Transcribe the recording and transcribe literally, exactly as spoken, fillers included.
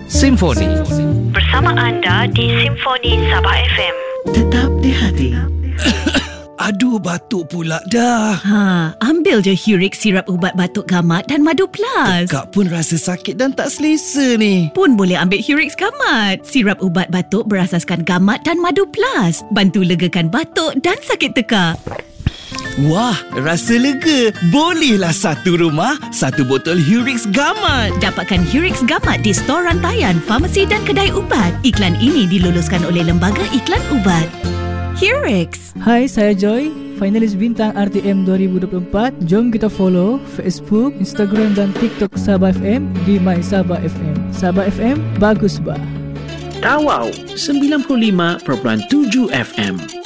Simfoni. Bersama anda di Simfoni Sabah F M. Tetap di hati. Aduh, batuk pula dah. Ha, ambil je Hurix sirap ubat batuk gamat dan Madu Plus. Kak pun rasa sakit dan tak selesa ni. Pun boleh ambil Hurix Gamat. Sirap ubat batuk berasaskan gamat dan Madu Plus. Bantu legakan batuk dan sakit tekak. Wah, rasa lega. Bolehlah satu rumah, satu botol Hurix Gamat. Dapatkan Hurix Gamat di stor rantaian, farmasi dan kedai ubat. Iklan ini diluluskan oleh Lembaga Iklan Ubat. Hurix. Hai, saya Joy, finalis bintang R T M dua ribu dua puluh empat. Jom kita follow Facebook, Instagram dan TikTok Sabah F M di My Sabah F M. Sabah F M, bagus bah. Tawau sembilan puluh lima perpuluhan tujuh F M.